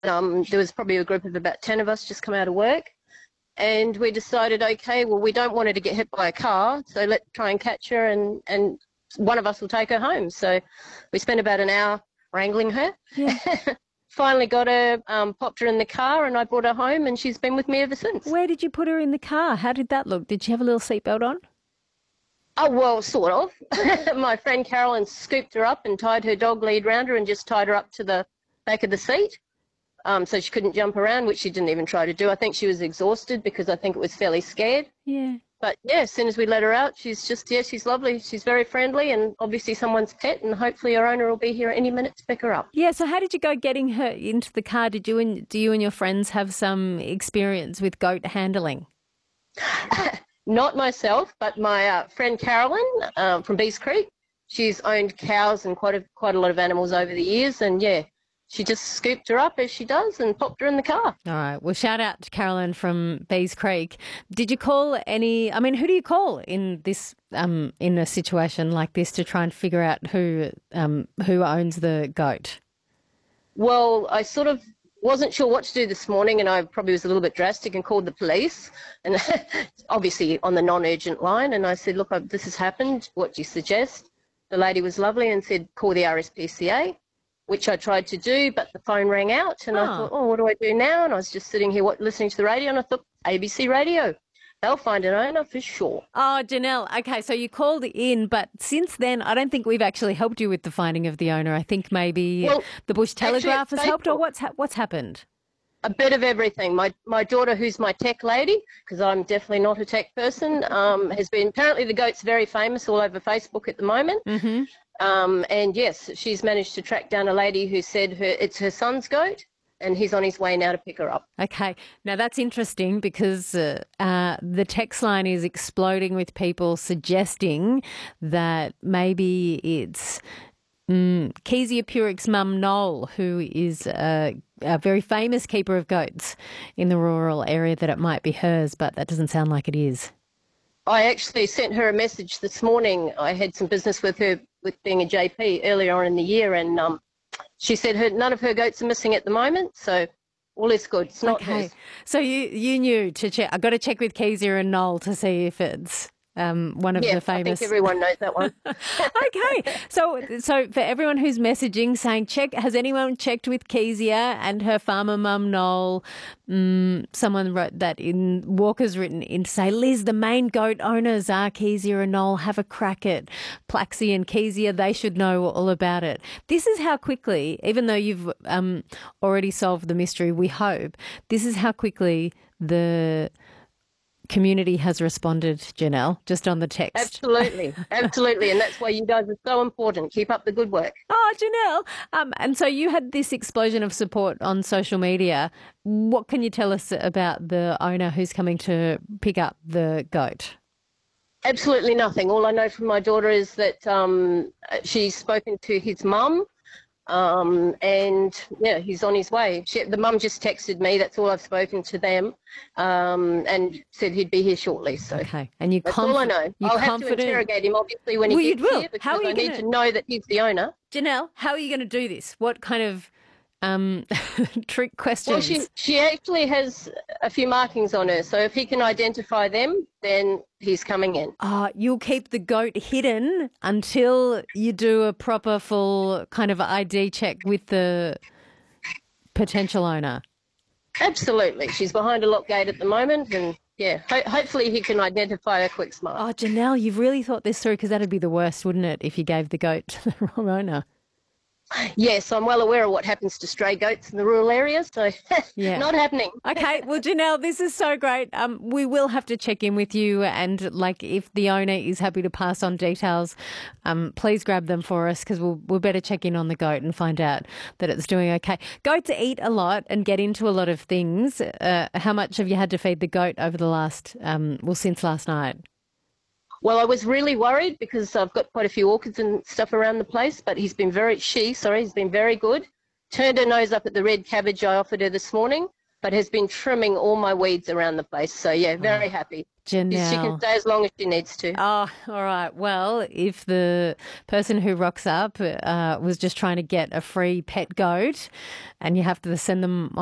there was probably a group of about 10 of us just come out of work. And we decided, okay, well, we don't want her to get hit by a car, so let's try and catch her and one of us will take her home. So we spent about an hour wrangling her. Yeah. Finally got her, popped her in the car, and I brought her home, and she's been with me ever since. Where did you put her in the car? How did that look? Did she have a little seatbelt on? Oh, well, sort of. My friend Carolyn scooped her up and tied her dog lead round her and just tied her up to the back of the seat, so she couldn't jump around, which she didn't even try to do. I think she was exhausted because I think it was fairly scared. Yeah. But, yeah, as soon as we let her out, she's lovely. She's very friendly and obviously someone's pet, and hopefully her owner will be here any minute to pick her up. Yeah, so how did you go getting her into the car? Do you and your friends have some experience with goat handling? Not myself, but my friend Carolyn from Bees Creek. She's owned cows and quite a lot of animals over the years, and, yeah, she just scooped her up as she does and popped her in the car. All right. Well, shout out to Carolyn from Bees Creek. Did you call who do you call in this, in a situation like this to try and figure out who owns the goat? Well, I sort of wasn't sure what to do this morning, and I probably was a little bit drastic and called the police, and obviously on the non-urgent line, and I said, look, this has happened. What do you suggest? The lady was lovely and said, call the RSPCA. Which I tried to do, but the phone rang out, and I thought, what do I do now? And I was just sitting here listening to the radio, and I thought, ABC Radio, they'll find an owner for sure. Oh, Janelle, okay, so you called in, but since then, I don't think we've actually helped you with the finding of the owner. I think maybe the Bush Telegraph has helped, or what's happened? A bit of everything. My daughter, who's my tech lady, because I'm definitely not a tech person, has been, apparently the goat's very famous all over Facebook at the moment. Mm-hmm. And yes, she's managed to track down a lady who said it's her son's goat, and he's on his way now to pick her up. Okay. Now that's interesting because the text line is exploding with people suggesting that maybe it's Kezia Purick's mum, Noel, who is a very famous keeper of goats in the rural area, that it might be hers, but that doesn't sound like it is. I actually sent her a message this morning. I had some business with her with being a JP earlier on in the year, and she said none of her goats are missing at the moment, so all is good. It's not hers. So you knew to check. I've got to check with Kezia and Noel to see if it's one of the famous. I think everyone knows that one. Okay. So for everyone who's messaging saying, has anyone checked with Kezia and her farmer mum Noel? Someone wrote that in, Walker's written in to say, Liz, the main goat owners are Kezia and Noel. Have a crack at Plaxi and Kezia. They should know all about it. This is how quickly, even though you've already solved the mystery, we hope, this is how quickly the community has responded, Janelle, just on the text. Absolutely. And that's why you guys are so important. Keep up the good work. Oh, Janelle. And so you had this explosion of support on social media. What can you tell us about the owner who's coming to pick up the goat? Absolutely nothing. All I know from my daughter is that she's spoken to his mum, and yeah, he's on his way. The mum just texted me. That's all I've spoken to them, and said he'd be here shortly. So okay, and that's all I know. I'll have to interrogate him obviously when he gets here, because I need to know that he's the owner. Janelle, how are you going to do this? What kind of trick questions? Well, she actually has a few markings on her, so if he can identify them, then he's coming in. You'll keep the goat hidden until you do a proper full kind of ID check with the potential owner. Absolutely. She's behind a lock gate at the moment, and yeah, hopefully he can identify her quick smart. Oh, Janelle, you've really thought this through, because that'd be the worst, wouldn't it, if you gave the goat to the wrong owner? Yes, I'm well aware of what happens to stray goats in the rural areas, so yeah. Not happening. Okay, well, Janelle, this is so great. We will have to check in with you, and if the owner is happy to pass on details, please grab them for us, because we'll better check in on the goat and find out that it's doing okay. Goats eat a lot and get into a lot of things. How much have you had to feed the goat over the since last night? Well, I was really worried because I've got quite a few orchids and stuff around the place, but he's been very good. Turned her nose up at the red cabbage I offered her this morning. but has been trimming all my weeds around the place. So, yeah, very happy. She can Janelle. stay as long as she needs to. Oh, all right. Well, if the person who rocks up was just trying to get a free pet goat and you have to send them